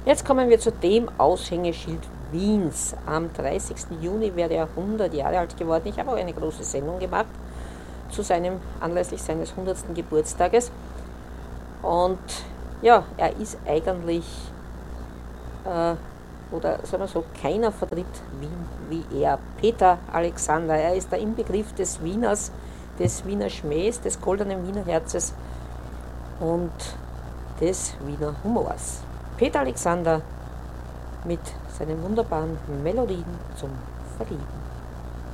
Jetzt kommen wir zu dem Aushängeschild Wiens. Am 30. Juni wäre er 100 Jahre alt geworden. Ich habe auch eine große Sendung gemacht zu seinem, anlässlich seines 100. Geburtstages. Und ja, er ist eigentlich, oder sagen wir so, keiner vertritt Wien wie er. Peter Alexander, er ist der Inbegriff des Wieners, des Wiener Schmähs, des goldenen Wiener Herzes und des Wiener Humors. Peter Alexander mit seinen wunderbaren Melodien zum Verlieben.